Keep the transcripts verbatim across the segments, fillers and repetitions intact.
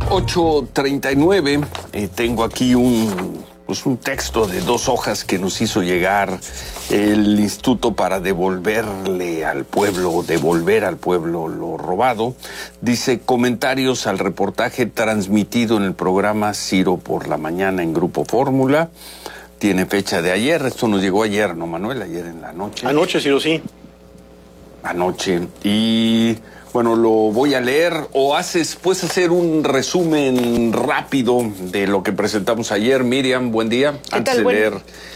ocho treinta y nueve, eh, tengo aquí un, pues un texto de dos hojas que nos hizo llegar el Instituto para devolverle al pueblo, devolver al pueblo lo robado. Dice: comentarios al reportaje transmitido en el programa Ciro por la mañana en Grupo Fórmula. Tiene fecha de ayer, esto nos llegó ayer, ¿no, Manuel? Ayer en la noche. Anoche, Ciro, sí. Anoche. Y bueno, lo voy a leer, o haces, puedes hacer un resumen rápido de lo que presentamos ayer. Miriam, buen día. Antes de leer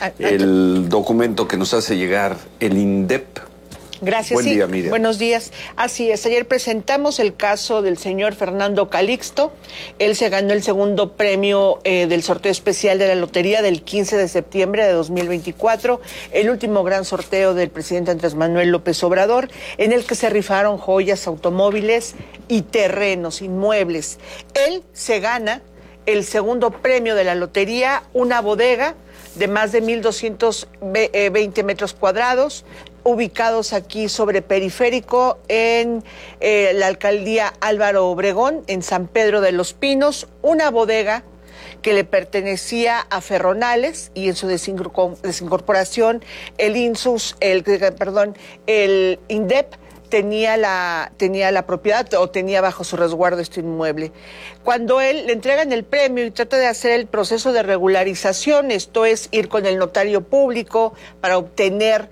el documento que nos hace llegar el INDEP. Gracias. Buen sí. día, Miriam. Buenos días. Así es, ayer presentamos el caso del señor Fernando Calixto. Él se ganó el segundo premio eh, del sorteo especial de la lotería del quince de septiembre de dos mil veinticuatro, el último gran sorteo del presidente Andrés Manuel López Obrador, en el que se rifaron joyas, automóviles y terrenos, inmuebles. Él se gana el segundo premio de la lotería, una bodega de más de mil doscientos veinte metros cuadrados, ubicados aquí sobre Periférico, en eh, la alcaldía Álvaro Obregón, en San Pedro de los Pinos, una bodega que le pertenecía a Ferronales, y en su desincorporación el INSUS, el perdón, el INDEP tenía la tenía la propiedad o tenía bajo su resguardo este inmueble. Cuando él le entregan el premio y trata de hacer el proceso de regularización, esto es ir con el notario público para obtener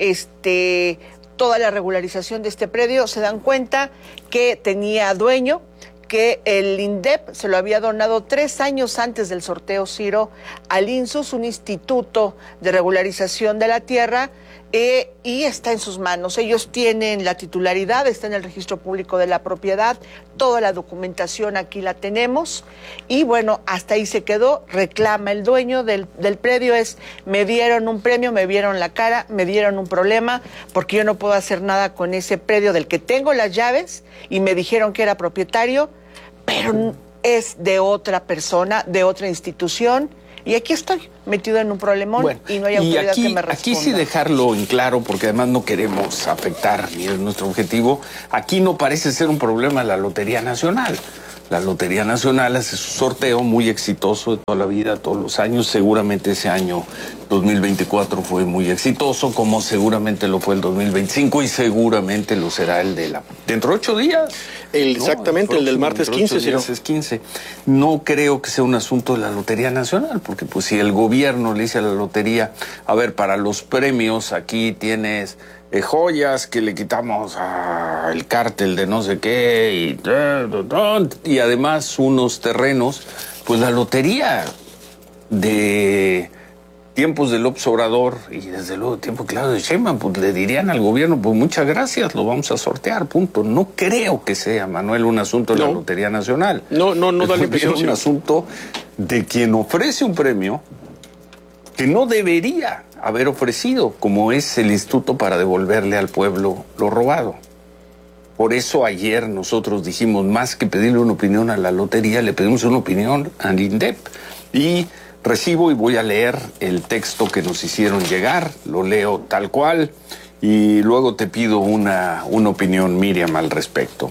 este toda la regularización de este predio, se dan cuenta que tenía dueño, que el INDEP se lo había donado tres años antes del sorteo, Ciro, al INSUS, un instituto de regularización de la tierra, eh, y está en sus manos. Ellos tienen la titularidad, está en el registro público de la propiedad, toda la documentación aquí la tenemos, y bueno, hasta ahí se quedó. Reclama el dueño del, del predio, es: me dieron un premio, me vieron la cara, me dieron un problema, porque yo no puedo hacer nada con ese predio del que tengo las llaves, y me dijeron que era propietario, pero es de otra persona, de otra institución, y aquí estoy, metido en un problemón, bueno, y no hay autoridad aquí, que me responda. Aquí sí dejarlo en claro, porque además no queremos afectar, ni es nuestro objetivo. Aquí no parece ser un problema la Lotería Nacional. La Lotería Nacional hace su sorteo muy exitoso de toda la vida, todos los años. Seguramente ese año dos mil veinticuatro fue muy exitoso, como seguramente lo fue el dos mil veinticinco, y seguramente lo será el de la... dentro de ocho días. El, no, exactamente, el, próximo, el del martes quince, sí. Es quince. No creo que sea un asunto de la Lotería Nacional, porque pues si el gobierno le dice a la lotería: a ver, para los premios aquí tienes eh, joyas que le quitamos al cártel de no sé qué, y, y además unos terrenos, pues la lotería de tiempos de López Obrador y desde luego tiempo claro de Sheinbaum, pues le dirían al gobierno: pues muchas gracias, lo vamos a sortear, punto. No creo que sea, Manuel, un asunto de no. la Lotería Nacional. No, no, no da la impresión. Es un asunto de quien ofrece un premio que no debería haber ofrecido, como es el Instituto para devolverle al pueblo lo robado. Por eso ayer nosotros dijimos, más que pedirle una opinión a la lotería, le pedimos una opinión al INDEP. Y recibo y voy a leer el texto que nos hicieron llegar, lo leo tal cual, y luego te pido una, una opinión, Miriam, al respecto.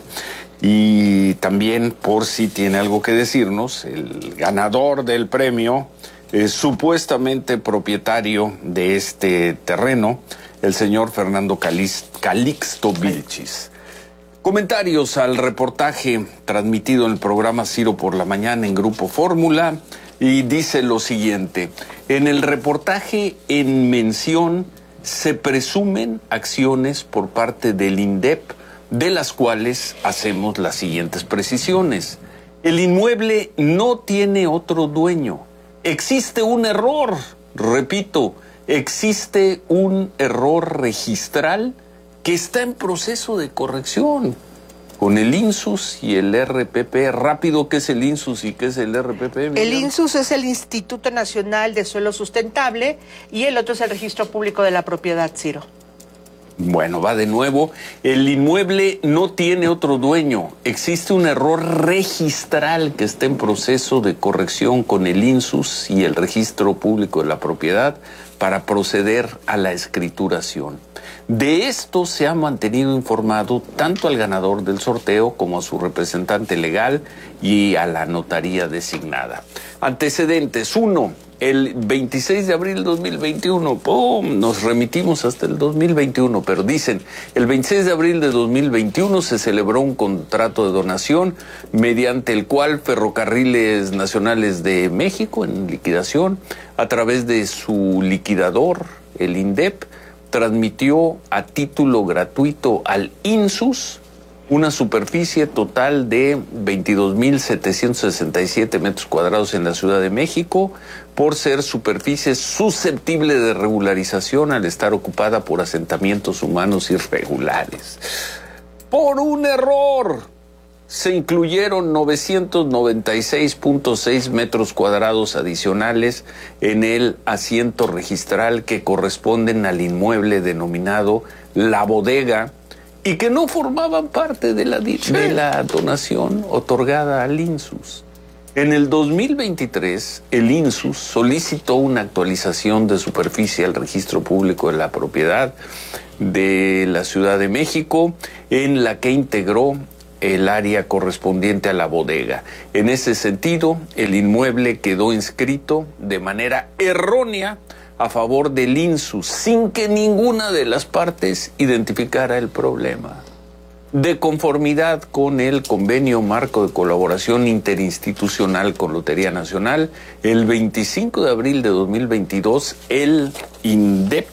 Y también, por si tiene algo que decirnos, el ganador del premio es supuestamente propietario de este terreno, el señor Fernando Calixto Vilchis. Comentarios al reportaje transmitido en el programa Ciro por la mañana en Grupo Fórmula. Y dice lo siguiente: en el reportaje en mención se presumen acciones por parte del INDEP, de las cuales hacemos las siguientes precisiones. El inmueble no tiene otro dueño. Existe un error, repito, existe un error registral que está en proceso de corrección con el INSUS y el R P P. Rápido, ¿qué es el INSUS y qué es el R P P? El INSUS es el Instituto Nacional de Suelo Sustentable y el otro es el Registro Público de la Propiedad, Ciro. Bueno, va de nuevo. El inmueble no tiene otro dueño. Existe un error registral que está en proceso de corrección con el INSUS y el Registro Público de la Propiedad para proceder a la escrituración. De esto se ha mantenido informado tanto al ganador del sorteo como a su representante legal y a la notaría designada. Antecedentes. Uno, el veintiséis de abril de dos mil veintiuno, ¡pum!, nos remitimos hasta el dos mil veintiuno, pero dicen, el veintiséis de abril de dos mil veintiuno se celebró un contrato de donación mediante el cual Ferrocarriles Nacionales de México, en liquidación, a través de su liquidador, el INDEP, transmitió a título gratuito al INSUS una superficie total de veintidós mil setecientos sesenta y siete metros cuadrados en la Ciudad de México, por ser superficie susceptible de regularización al estar ocupada por asentamientos humanos irregulares. Por un error, se incluyeron novecientos noventa y seis punto seis metros cuadrados adicionales en el asiento registral que corresponden al inmueble denominado La Bodega, y que no formaban parte de la, de la donación otorgada al INSUS. En el dos mil veintitrés, el INSUS solicitó una actualización de superficie al Registro Público de la Propiedad de la Ciudad de México, en la que integró el área correspondiente a la bodega. En ese sentido, el inmueble quedó inscrito de manera errónea a favor del INSUS, sin que ninguna de las partes identificara el problema. De conformidad con el Convenio Marco de Colaboración Interinstitucional con Lotería Nacional, el veinticinco de abril de dos mil veintidós, el INDEP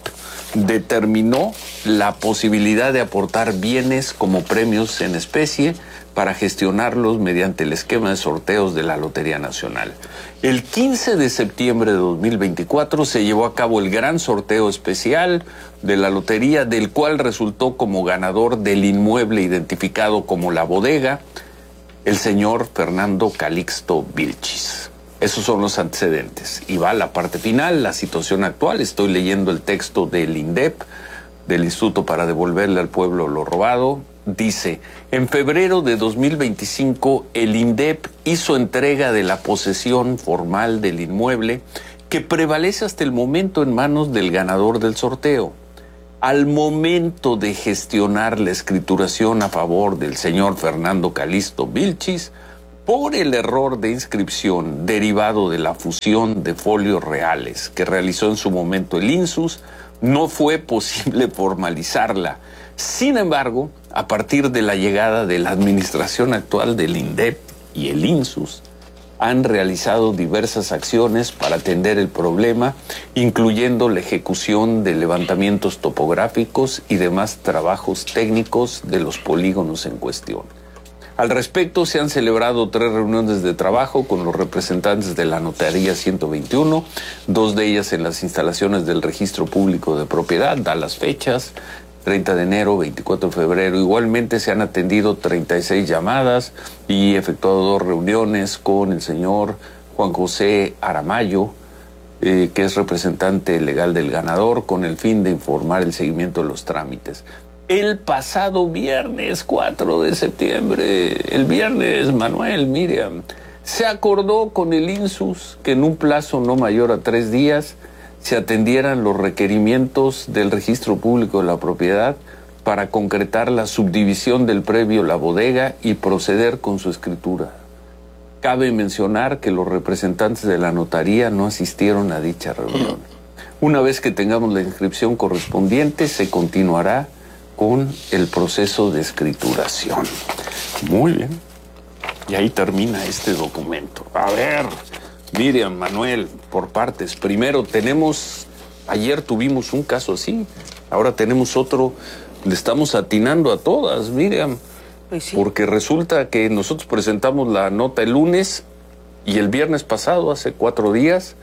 determinó la posibilidad de aportar bienes como premios en especie para gestionarlos mediante el esquema de sorteos de la Lotería Nacional. El quince de septiembre de dos mil veinticuatro se llevó a cabo el gran sorteo especial de la lotería, del cual resultó como ganador del inmueble identificado como La Bodega el señor Fernando Calixto Vilchis. Esos son los antecedentes. Y va la parte final, la situación actual. Estoy leyendo el texto del INDEP, del Instituto para Devolverle al Pueblo lo Robado. Dice, en febrero de dos mil veinticinco, el INDEP hizo entrega de la posesión formal del inmueble, que prevalece hasta el momento en manos del ganador del sorteo. Al momento de gestionar la escrituración a favor del señor Fernando Calixto Vilchis, por el error de inscripción derivado de la fusión de folios reales que realizó en su momento el INSUS, no fue posible formalizarla. Sin embargo, a partir de la llegada de la administración actual del INDEP y el INSUS, han realizado diversas acciones para atender el problema, incluyendo la ejecución de levantamientos topográficos y demás trabajos técnicos de los polígonos en cuestión. Al respecto, se han celebrado tres reuniones de trabajo con los representantes de la Notaría ciento veintiuno, dos de ellas en las instalaciones del Registro Público de Propiedad, da las fechas, treinta de enero, veinticuatro de febrero. Igualmente se han atendido treinta y seis llamadas y efectuado dos reuniones con el señor Juan José Aramayo, eh, que es representante legal del ganador, con el fin de informar el seguimiento de los trámites. El pasado viernes cuatro de septiembre, el viernes, Manuel, Miriam, se acordó con el INSUS que en un plazo no mayor a tres días se atendieran los requerimientos del Registro Público de la Propiedad para concretar la subdivisión del predio La Bodega y proceder con su escritura. Cabe mencionar que los representantes de la notaría no asistieron a dicha reunión. Una vez que tengamos la inscripción correspondiente, se continuará con el proceso de escrituración. Muy bien. Y ahí termina este documento. A ver, Miriam, Manuel, por partes. Primero tenemos, ayer tuvimos un caso así, ahora tenemos otro, le estamos atinando a todas, Miriam. Pues sí. Porque resulta que nosotros presentamos la nota el lunes y el viernes pasado, hace cuatro días,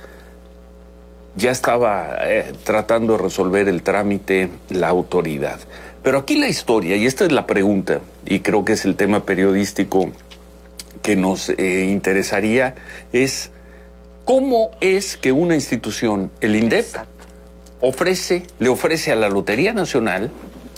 ya estaba eh, tratando de resolver el trámite la autoridad. Pero aquí la historia, y esta es la pregunta, y creo que es el tema periodístico que nos eh, interesaría, es cómo es que una institución, el INDEP, ofrece, le ofrece a la Lotería Nacional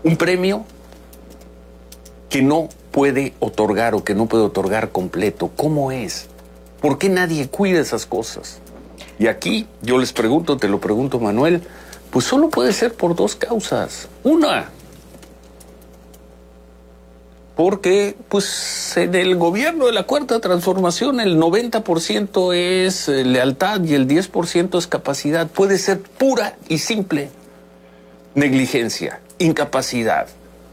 Un premio que no puede otorgar o que no puede otorgar completo. ¿Cómo es? ¿Por qué nadie cuida esas cosas? Y aquí yo les pregunto, te lo pregunto, Manuel, pues solo puede ser por dos causas. Una, porque pues en el gobierno de la Cuarta Transformación el noventa por ciento es eh, lealtad y el diez por ciento es capacidad. Puede ser pura y simple negligencia, incapacidad.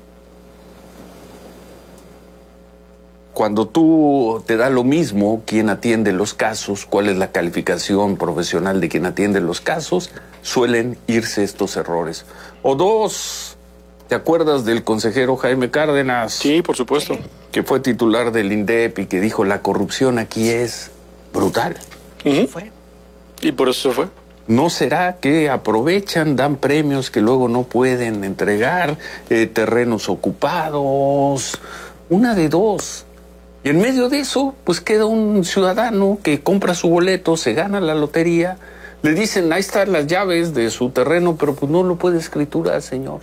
Cuando tú te da lo mismo quién atiende los casos, cuál es la calificación profesional de quien atiende los casos, suelen irse estos errores. O dos, ¿te acuerdas del consejero Jaime Cárdenas? Sí, por supuesto. Que fue titular del INDEP y que dijo la corrupción aquí es brutal. Uh-huh. Fue. Y por eso se fue. ¿No será que aprovechan, dan premios que luego no pueden entregar, eh, terrenos ocupados? Una de dos. Y en medio de eso, pues queda un ciudadano que compra su boleto, se gana la lotería, le dicen, ahí están las llaves de su terreno, pero pues no lo puede escriturar, señor.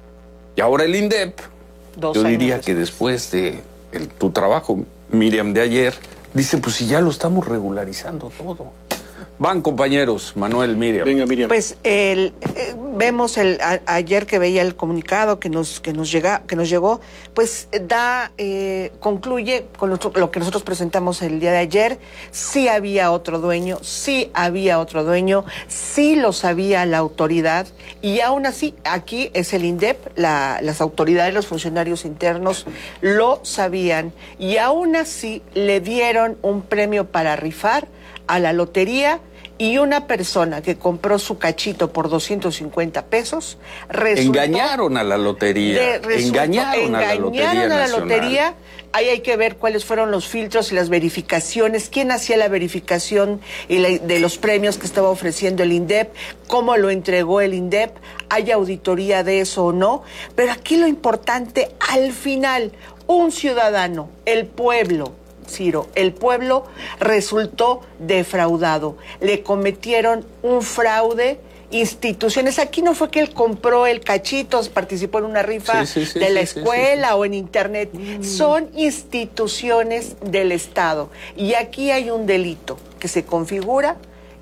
Y ahora el INDEP, Dos yo diría años que después de el, tu trabajo, Miriam, de ayer, dice, pues si ya lo estamos regularizando todo. Van, compañeros, Manuel, Miriam. Venga, Miriam. Pues el, eh, vemos el, a, ayer que veía el comunicado que nos que nos llega que nos llegó, pues da eh, concluye con lo, lo que nosotros presentamos el día de ayer. Sí había otro dueño, sí había otro dueño, sí lo sabía la autoridad y aún así aquí es el INDEP, la, las autoridades, los funcionarios internos lo sabían y aún así le dieron un premio para rifar a la lotería y una persona que compró su cachito por doscientos cincuenta pesos resultó, engañaron a la lotería, de, resultó, engañaron, a la lotería, a la nacional. lotería. Ahí hay que ver cuáles fueron los filtros y las verificaciones, quién hacía la verificación y la, de los premios que estaba ofreciendo el INDEP, cómo lo entregó el INDEP, hay auditoría de eso o no, pero aquí lo importante, al final, un ciudadano, el pueblo, Ciro, el pueblo resultó defraudado. Le cometieron un fraude, instituciones. Aquí no fue que él compró el cachito, participó en una rifa sí, sí, sí, de la sí, escuela sí, sí. o en internet. Mm. Son instituciones del Estado. Y aquí hay un delito que se configura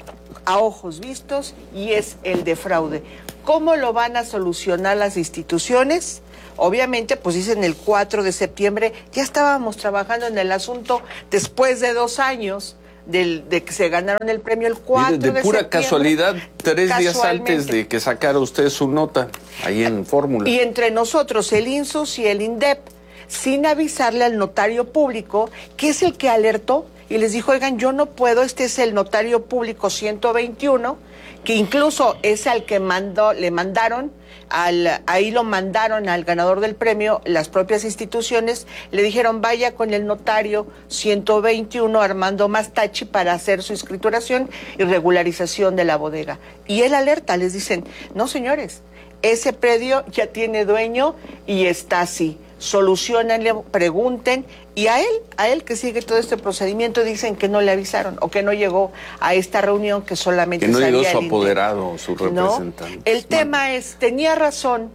a ojos vistos y es el de fraude. ¿Cómo lo van a solucionar las instituciones? Obviamente, pues dicen el cuatro de septiembre, ya estábamos trabajando en el asunto después de dos años del, de que se ganaron el premio el cuatro de, de, de pura septiembre. Casualidad, tres días antes de que sacara usted su nota, ahí en Fórmula. Y entre nosotros, el INSUS y el INDEP, sin avisarle al notario público, que es el que alertó, y les dijo, oigan, yo no puedo, este es el notario público ciento veintiuno, que incluso es al que mandó, le mandaron, al, ahí lo mandaron al ganador del premio, las propias instituciones, le dijeron vaya con el notario ciento veintiuno Armando Mastachi para hacer su escrituración y regularización de la bodega. Y él alerta, les dicen, no señores, ese predio ya tiene dueño y está así. Solucionenle, pregunten, y a él, a él que sigue todo este procedimiento, dicen que no le avisaron o que no llegó a esta reunión, que solamente que no llegó su el apoderado, su representante. ¿No? El tema es, tenía razón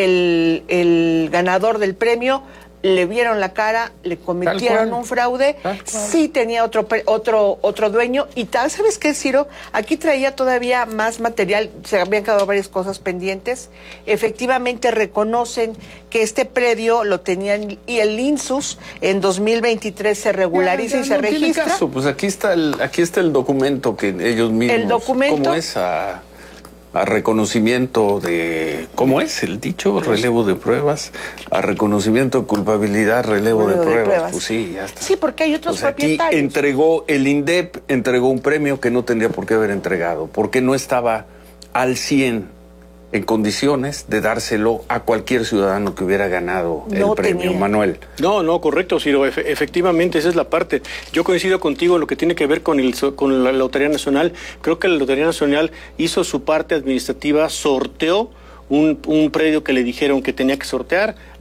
el, el ganador del premio, le vieron la cara, le cometieron un fraude, sí tenía otro otro otro dueño y tal, ¿sabes qué, Ciro? Aquí traía todavía más material, se habían quedado varias cosas pendientes. Efectivamente reconocen que este predio lo tenían y el INSUS en dos mil veintitrés se regulariza ya, ya, y se no registra. Tiene caso. Pues aquí está el aquí está el documento que ellos mismos. El documento. ¿Cómo es a a reconocimiento de, ¿cómo es el dicho? Relevo de pruebas, a reconocimiento de culpabilidad, relevo de, de pruebas. pruebas. Pues sí, ya está. Sí, porque hay otros pues propietarios. Aquí entregó, el INDEP entregó un premio que no tendría por qué haber entregado, porque no estaba al cien en condiciones de dárselo a cualquier ciudadano que hubiera ganado no el premio, tenía. Manuel. No, no, correcto, Ciro, Efe, efectivamente esa es la parte. Yo coincido contigo en lo que tiene que ver con, el, con la Lotería Nacional. Creo que la Lotería Nacional hizo su parte administrativa, sorteó un, un predio que le dijeron que tenía que sortear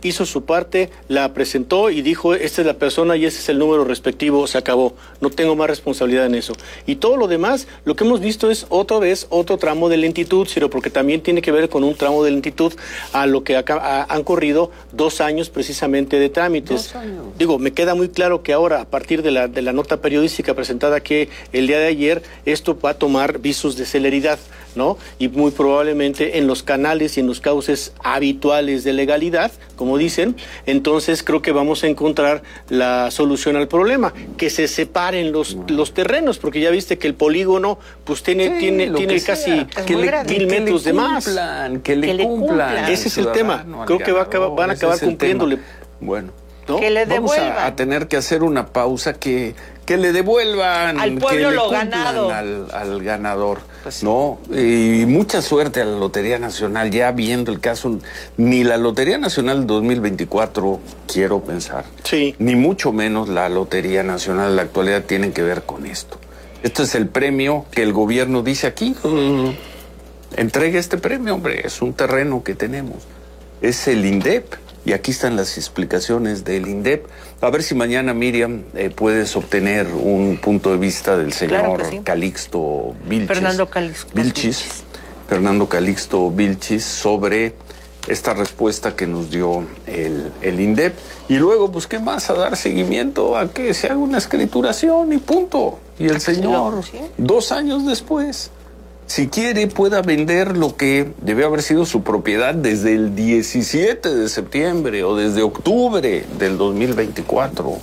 hizo su parte, la presentó y dijo, esta es la persona y ese es el número respectivo, se acabó, no tengo más responsabilidad en eso. Y todo lo demás, lo que hemos visto es otra vez otro tramo de lentitud, Ciro, porque también tiene que ver con un tramo de lentitud a lo que acá, a, han corrido dos años precisamente de trámites. Digo, me queda muy claro que ahora, a partir de la, de la nota periodística presentada aquí el día de ayer, esto va a tomar visos de celeridad, ¿no? Y muy probablemente en los canales y en los cauces habituales de legalidad, como dicen, entonces creo que vamos a encontrar la solución al problema, que se separen los, los terrenos, porque ya viste que el polígono pues tiene, sí, tiene, tiene casi que le, mil metros de más. Que le, que le cumplan. Ese es el tema. Creo que va a acabar, van a acabar cumpliéndole. Bueno. ¿No? Que le devuelvan. Vamos a, a tener que hacer una pausa, que, que le devuelvan al pueblo que lo le ganado al, al ganador, pues sí. No, y mucha suerte a la Lotería Nacional, ya viendo el caso. Ni la Lotería Nacional dos mil veinticuatro, quiero pensar, sí. Ni mucho menos la Lotería Nacional de la actualidad tienen que ver con esto. Esto es el premio que el gobierno dice aquí, uh, entregue este premio, hombre, es un terreno que tenemos, es el INDEP. Y aquí están las explicaciones del INDEP. A ver si mañana, Miriam, eh, puedes obtener un punto de vista del señor claro que sí. Calixto Vilchis. Fernando Calixto Vilchis. Fernando Calixto Vilchis sobre esta respuesta que nos dio el, el INDEP. Y luego, pues, ¿qué más? A dar seguimiento a que se haga una escrituración y punto. Y el señor, ¿sí? Dos años después, si quiere, pueda vender lo que debió haber sido su propiedad desde el diecisiete de septiembre o desde octubre del dos mil veinticuatro.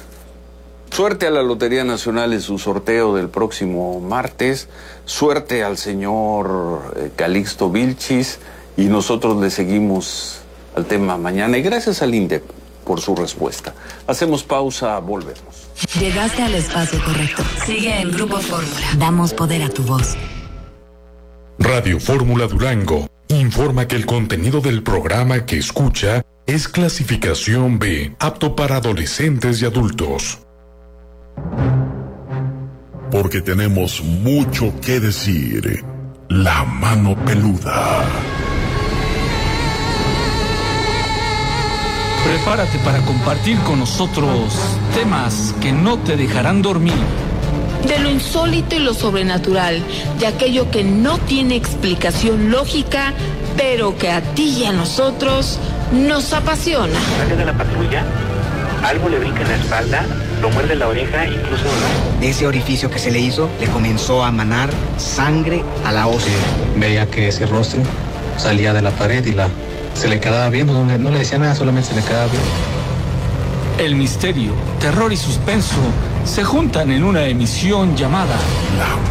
Suerte a la Lotería Nacional en su sorteo del próximo martes. Suerte al señor eh, Calixto Vilchis. Y nosotros le seguimos al tema mañana. Y gracias al INDEP por su respuesta. Hacemos pausa, volvemos. Llegaste al espacio correcto. Sigue en Grupo Fórmula. Damos poder a tu voz. Radio Fórmula Durango informa que el contenido del programa que escucha es clasificación B, apto para adolescentes y adultos. Porque tenemos mucho que decir. La mano peluda. Prepárate para compartir con nosotros temas que no te dejarán dormir. De lo insólito y lo sobrenatural, de aquello que no tiene explicación lógica, pero que a ti y a nosotros nos apasiona. Sale de la patrulla, algo le brinca en la espalda, lo muerde la oreja, incluso... De ese orificio que se le hizo, le comenzó a manar sangre a la hoz. Veía que ese rostro salía de la pared y la se le quedaba viendo, no le, no le decía nada, solamente se le quedaba viendo. El misterio, terror y suspenso se juntan en una emisión llamada